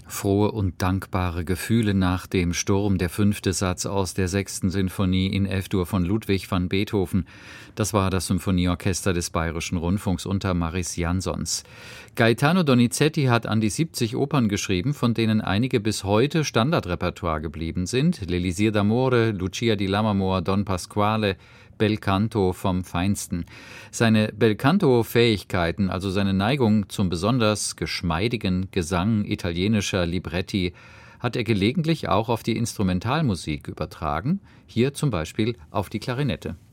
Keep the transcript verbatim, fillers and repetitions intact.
Frohe und dankbare Gefühle nach dem Sturm, der fünfte Satz aus der sechsten Sinfonie in F-Dur von Ludwig van Beethoven. Das war das Symphonieorchester des Bayerischen Rundfunks unter Maris Jansons. Gaetano Donizetti hat an die siebzig Opern geschrieben, von denen einige bis heute Standardrepertoire geblieben sind. L'Elisir d'Amore, Lucia di Lammermoor, Don Pasquale, Belcanto vom Feinsten. Seine Belcanto-Fähigkeiten, also seine Neigung zum besonders geschmeidigen Gesang italienischer Libretti, hat er gelegentlich auch auf die Instrumentalmusik übertragen, hier zum Beispiel auf die Klarinette.